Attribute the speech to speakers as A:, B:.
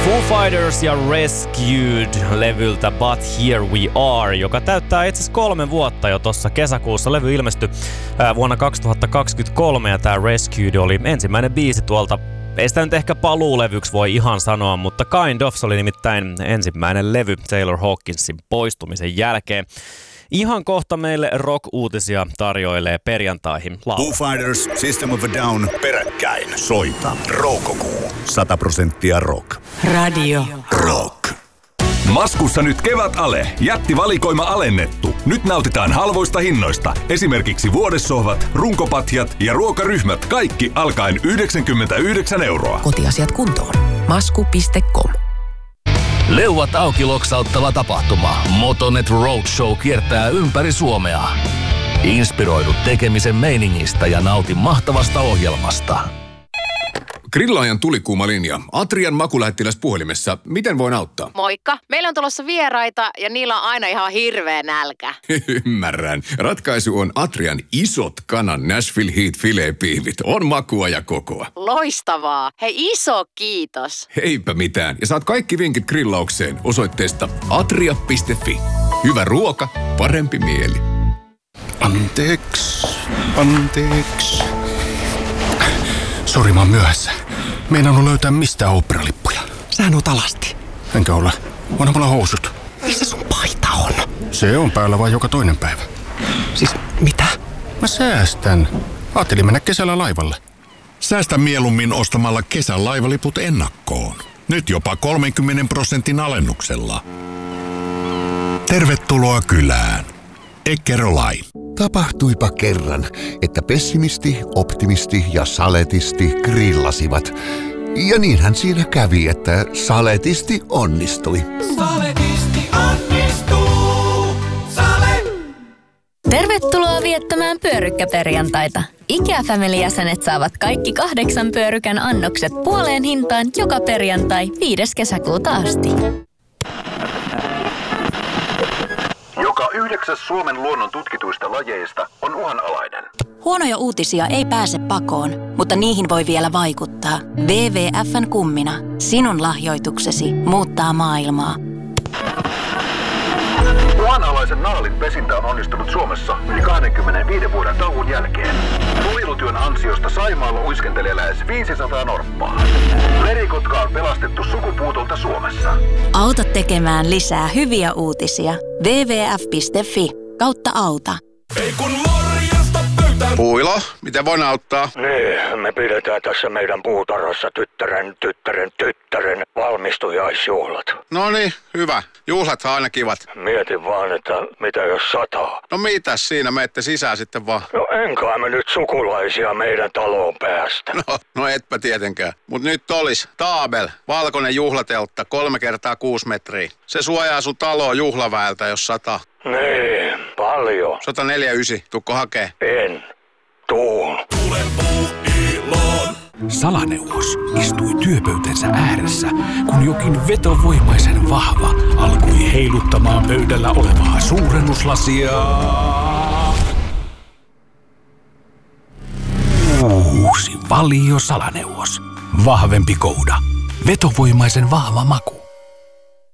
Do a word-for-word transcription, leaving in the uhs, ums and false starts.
A: Foo Fighters ja Rescued-levyltä But Here We Are, joka täyttää itse asiassa kolme vuotta jo tuossa kesäkuussa. Levy ilmestyi ää, vuonna kaksituhattakaksikymmentäkolme ja tämä Rescued oli ensimmäinen biisi tuolta. Ei sitä nyt ehkä paluulevyksi voi ihan sanoa, mutta Kind of, se oli nimittäin ensimmäinen levy Taylor Hawkinsin poistumisen jälkeen. Ihan kohta meille rock-uutisia tarjoilee perjantaihin Laura.
B: Foo Fighters, System of a Down, peräkkäin. Soita. Roukokuu. sata prosenttia rock.
C: Radio
B: Rock.
D: Maskussa nyt kevätale. Jättivalikoima alennettu. Nyt nautitaan halvoista hinnoista. Esimerkiksi vuodessohvat, runkopatjat ja ruokaryhmät. Kaikki alkaen yhdeksänkymmentäyhdeksän euroa.
C: Kotiasiat kuntoon. Masku piste com.
E: Leuat auki loksauttava tapahtuma. Motonet Roadshow kiertää ympäri Suomea. Inspiroidu tekemisen meiningistä ja nauti mahtavasta ohjelmasta.
F: Grillaajan tulikuuma linja. Atrian makulähettiläs puhelimessa. Miten voin auttaa?
G: Moikka. Meillä on tulossa vieraita ja niillä on aina ihan hirveä nälkä.
F: Ymmärrän. Ratkaisu on Atrian isot kanan Nashville Heat filet-piivit. On makua ja kokoa.
G: Loistavaa. Hei, iso kiitos.
F: Eipä mitään. Ja saat kaikki vinkit grillaukseen osoitteesta atria piste fi. Hyvä ruoka, parempi mieli.
H: Anteeksi. Anteeksi. Sori, mä oon myöhässä. Meinannut löytää mistään oopperalippuja.
C: Sähän oot alasti.
H: Enkä ole. Onhan mulla housut.
C: Missä sun paita on?
H: Se on päällä vaan joka toinen päivä.
C: Siis mitä?
H: Mä säästän. Ajattelin mennä kesällä laivalle.
B: Säästä mieluummin ostamalla kesän laivaliput ennakkoon. Nyt jopa kolmenkymmenen prosentin alennuksella. Tervetuloa kylään. Eckerö-Line.
I: Tapahtuipa kerran, että pessimisti, optimisti ja saletisti grillasivat. Ja niinhän siinä kävi, että saletisti onnistui.
J: Saletisti onnistuu. Sale!
K: Tervetuloa viettämään pyörykkäperjantaita. IKEA Family-jäsenet saavat kaikki kahdeksan pyörykän annokset puoleen hintaan joka perjantai viides kesäkuuta asti.
L: Joka yhdeksäs Suomen luonnon tutkituista lajeista on uhanalainen.
M: Huonoja uutisia ei pääse pakoon, mutta niihin voi vielä vaikuttaa. W W F:n kummina. Sinun lahjoituksesi muuttaa maailmaa.
L: Uhanalaisen naalin pesintä on onnistunut Suomessa yli kaksikymmentäviisi vuoden tauon jälkeen. Suojelutyön ansiosta Saimaalla uiskentelee lähes viisisataa norppaa. Merikotka on pelastettu sukupuutolta Suomessa.
M: Auta tekemään lisää hyviä uutisia. W W F piste fi kautta auta.
J: Ei kun morjesta pöytään.
N: Puilo, miten voin auttaa?
O: Niin, me pidetään tässä meidän puutarhassa tyttären, tyttären, tyttären valmistujaisjuhlat.
N: No niin, hyvä. Juhlathan aina kivat.
O: Mietin vaan, että mitä jos sataa.
N: No mitäs siinä, menette sisään sitten vaan.
O: No enkä me nyt sukulaisia meidän taloon päästä.
N: No, no etpä tietenkään. Mut nyt olis Taabel, valkoinen juhlateltta, kolme kertaa kuusi metriä. Se suojaa sun taloa juhlaväeltä, jos sataa.
O: Niin, paljon.
N: sata neljäkymmentäyhdeksän, tukko hakee?
O: En. Tuun.
J: Tule puuiloon.
E: Salaneuvos istui työpöytänsä ääressä, kun jokin vetovoimaisen vahva alkoi heiluttamaan pöydällä olevaa suurennuslasia. Uusi Valio Salaneuvos. Vahvempi kouda. Vetovoimaisen vahva maku.